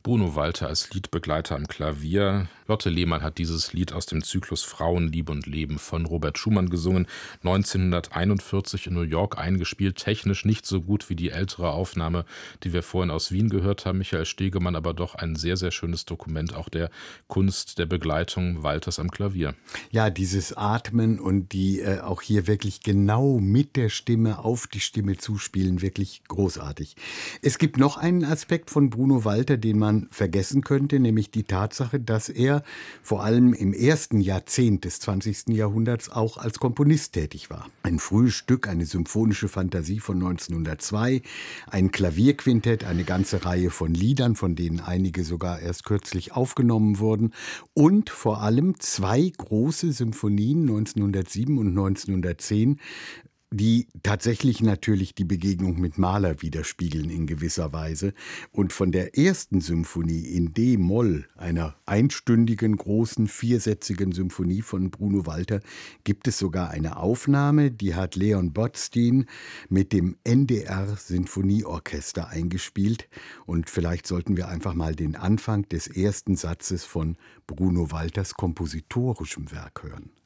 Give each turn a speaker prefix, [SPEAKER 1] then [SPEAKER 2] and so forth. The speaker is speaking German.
[SPEAKER 1] Bruno Walter als Liedbegleiter am Klavier. Lotte Lehmann hat dieses Lied aus dem Zyklus Frauen, Liebe und Leben von Robert Schumann gesungen, 1941 in New York eingespielt, technisch nicht so gut wie die ältere Aufnahme, die wir vorhin aus Wien gehört haben, Michael Stegemann, aber doch ein sehr, sehr schönes Dokument auch der Kunst der Begleitung Walters am Klavier.
[SPEAKER 2] Ja, dieses Atmen und die auch hier wirklich genau mit der Stimme auf die Stimme zuspielen, wirklich großartig. Es gibt noch einen Aspekt von Bruno Walter, den man vergessen könnte, nämlich die Tatsache, dass er vor allem im ersten Jahrzehnt des 20. Jahrhunderts auch als Komponist tätig war. Ein frühes Stück, eine symphonische Fantasie von 1902, ein Klavierquintett, eine ganze Reihe von Liedern, von denen einige sogar erst kürzlich aufgenommen wurden, und vor allem zwei große Symphonien 1907 und 1910, die tatsächlich natürlich die Begegnung mit Mahler widerspiegeln in gewisser Weise. Und von der ersten Symphonie in D-Moll, einer einstündigen, großen, viersätzigen Symphonie von Bruno Walter, gibt es sogar eine Aufnahme, die hat Leon Botstein mit dem NDR Sinfonieorchester eingespielt. Und vielleicht sollten wir einfach mal den Anfang des ersten Satzes von Bruno Walters kompositorischem Werk hören.